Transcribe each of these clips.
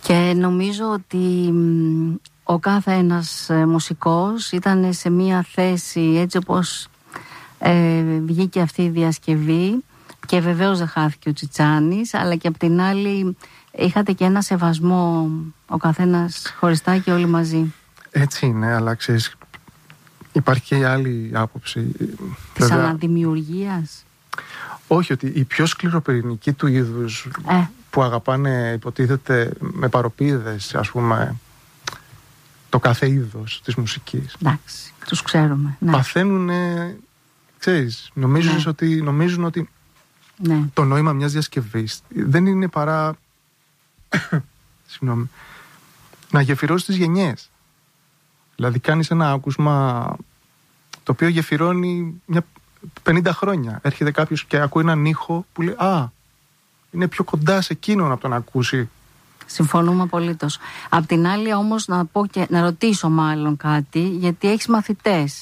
Και νομίζω ότι ο κάθε ένας μουσικός ήταν σε μία θέση, έτσι όπως βγήκε αυτή η διασκευή, και βεβαίως δεν χάθηκε ο Τσιτσάνης, αλλά και απ' την άλλη είχατε και ένα σεβασμό ο καθένας χωριστά και όλοι μαζί. Έτσι είναι, αλλά ξέρεις, υπάρχει και η άλλη άποψη. Της αναδημιουργίας. Όχι, ότι οι πιο σκληροπυρηνικοί του είδους που αγαπάνε, υποτίθεται, με παροπίδες, ας πούμε, το κάθε είδος της μουσικής. Εντάξει, τους ξέρουμε. Ναι. Παθαίνουν, ξέρεις, νομίζουν ότι ναι. Το νόημα μιας διασκευής δεν είναι παρά συγγνώμη, να γεφυρώσει τις γενιές. Δηλαδή κάνεις ένα άκουσμα το οποίο γεφυρώνει 50 χρόνια. Έρχεται κάποιος και ακούει έναν ήχο που λέει «Α, είναι πιο κοντά σε εκείνον από το να ακούσει». Συμφωνούμε απολύτως. Απ' την άλλη όμως να ρωτήσω μάλλον κάτι, γιατί έχεις μαθητές.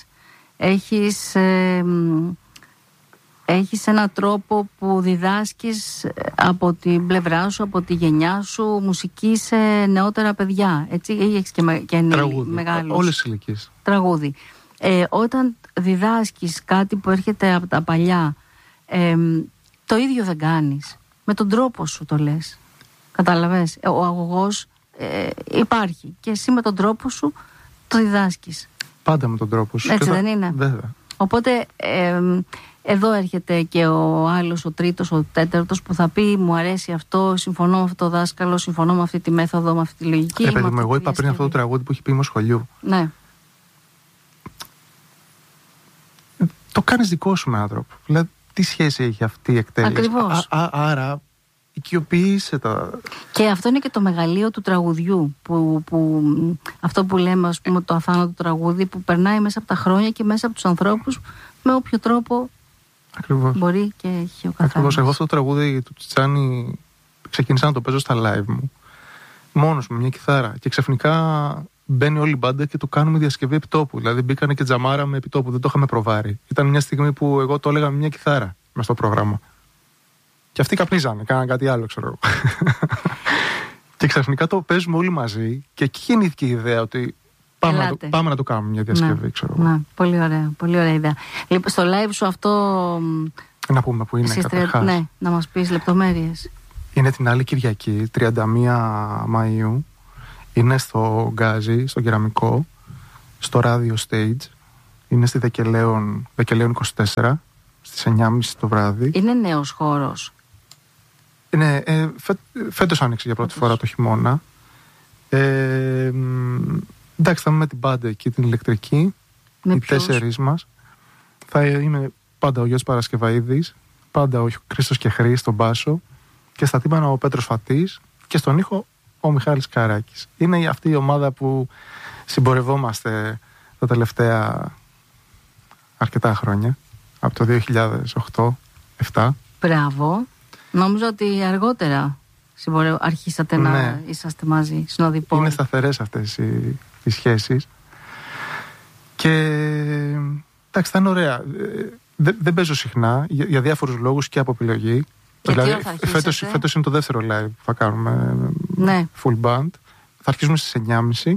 Έχεις έναν τρόπο που διδάσκεις από την πλευρά σου, από τη γενιά σου, μουσική σε νεότερα παιδιά. Έτσι, έχεις και μεγάλους. Όλες τις ηλικίες. Τραγούδι. Όταν διδάσκεις κάτι που έρχεται από τα παλιά, το ίδιο δεν κάνεις. Με τον τρόπο σου το λες. Κατάλαβες. Ο αγωγός υπάρχει και εσύ με τον τρόπο σου το διδάσκεις. Πάντα με τον τρόπο σου. Έτσι δεν είναι? Βέβαια. Οπότε εδώ έρχεται και ο άλλος, ο τρίτος, ο τέταρτος που θα πει «Μου αρέσει αυτό, συμφωνώ με αυτό το δάσκαλο, συμφωνώ με αυτή τη μέθοδο, με αυτή τη λογική». Παιδί μου, εγώ είπα πριν αυτό το τραγούδι που έχει πει σχολείου. Ναι. Το κάνεις δικό σου με έναν τρόπο. Δηλαδή, τι σχέση έχει αυτή η εκτέλεση? Ακριβώς. Άρα, οικειοποιείσαι τα... Και αυτό είναι και το μεγαλείο του τραγουδιού. Αυτό που λέμε, ας πούμε, το αθάνατο τραγούδι, που περνάει μέσα από τα χρόνια και μέσα από τους ανθρώπους με όποιο τρόπο μπορεί και έχει ο καθένας. Ακριβώς. Εγώ αυτό το τραγούδι του Τσιτσάνη ξεκίνησα να το παίζω στα live μου. Μόνος με μια κιθάρα. Και ξαφνικά μπαίνει όλη η μπάντα και το κάνουμε διασκευή επιτόπου. Δηλαδή μπήκανε και τζαμάρα με επιτόπου. Δεν το είχαμε προβάρει. Ήταν μια στιγμή που εγώ το έλεγα με μια κιθάρα μες στο πρόγραμμα. Και αυτοί καπνίζανε, κάνανε κάτι άλλο, ξέρω εγώ. Και ξαφνικά το παίζουμε όλοι μαζί και εκεί γεννήθηκε η ιδέα ότι πάμε να το κάνουμε μια διασκευή, ξέρω εγώ. Ναι, πολύ ωραία, πολύ ωραία ιδέα. Λοιπόν, στο live σου αυτό... Να πούμε που είναι καταρχάς. Ναι, να μας πεις λεπτομέρειες. Είναι την άλλη Κυριακή, 31 Μαΐου. Είναι στο Γκάζι, στο Κεραμικό, στο Radio Stage. Είναι στη Δεκελαίων 24, στις 9.30 το βράδυ. Είναι νέος χώρος? Ναι, φέτος άνοιξε για πρώτη φορά το χειμώνα. Εντάξει, θα είμαι με την μπάντα εκεί, την ηλεκτρική. Οι τέσσερις μας. Θα είναι πάντα ο Γιώργος Παρασκευαίδης, πάντα ο Χρήστος Κεχρής στον μπάσο και στα τύμπανα ο Πέτρος Φατής και στον ήχο ο Μιχάλης Καράκης. Είναι αυτή η ομάδα που συμπορευόμαστε τα τελευταία αρκετά χρόνια, από το 2008-2007. Μπράβο. Νόμιζα ότι αργότερα αρχίσατε να είσαστε μαζί, συνοδοιπόροι. Είναι σταθερές αυτές οι σχέσεις. Και εντάξει, θα είναι ωραία. Δεν παίζω συχνά για διάφορους λόγους και από επιλογή. Δηλαδή, φέτος είναι το δεύτερο live που θα κάνουμε. Ναι. Full band. Θα αρχίσουμε στις 9.30.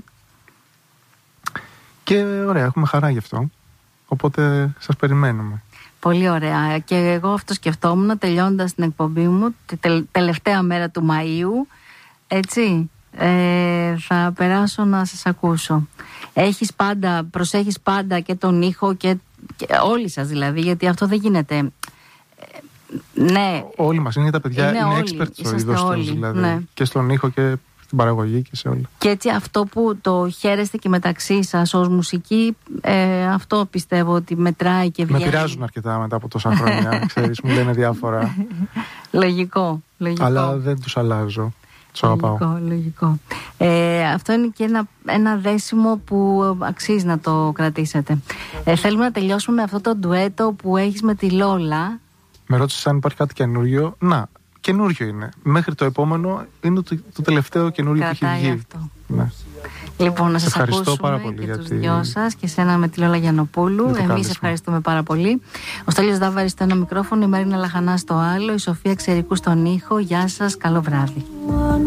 Και ωραία, έχουμε χαρά γι' αυτό. Οπότε σας περιμένουμε. Πολύ ωραία. Και εγώ αυτό σκεφτόμουν τελειώντας την εκπομπή μου, τη τελευταία μέρα του Μαΐου. Έτσι, θα περάσω να σας ακούσω. Προσέχεις πάντα και τον ήχο και όλοι σας δηλαδή, γιατί αυτό δεν γίνεται. Ναι. Όλοι μας, είναι τα παιδιά, είναι expert στο είδος τους δηλαδή. Ναι. Και στον ήχο και στην παραγωγή και σε όλα. Και έτσι αυτό που το χαίρεστε και μεταξύ σας ως μουσική, αυτό πιστεύω ότι μετράει και βγαίνει. Με πειράζουν αρκετά μετά από τόσα χρόνια, ξέρεις, μου λένε διάφορα. Λογικό. Αλλά δεν τους αλλάζω. Τους αγαπάω. Λογικό. Αυτό είναι και ένα δέσιμο που αξίζει να το κρατήσετε. Θέλουμε να τελειώσουμε με αυτό το ντουέτο που έχεις με τη Λόλα. Με ρώτησες αν υπάρχει κάτι καινούριο. Να, καινούριο είναι. Μέχρι το επόμενο είναι το τελευταίο καινούριο που έχει βγει. Ναι. Λοιπόν, να σας ευχαριστώ ακούσουμε πάρα πολύ και τους δυο σας και εσένα με τη Λόλα Γιαννοπούλου. Εμείς ευχαριστούμε πάρα πολύ. Ο Στέλιος Δάβαρης στο ένα μικρόφωνο, η Μαρίνα Λαχανά στο άλλο, η Σοφία Ξερικού στον ήχο. Γεια σας, καλό βράδυ.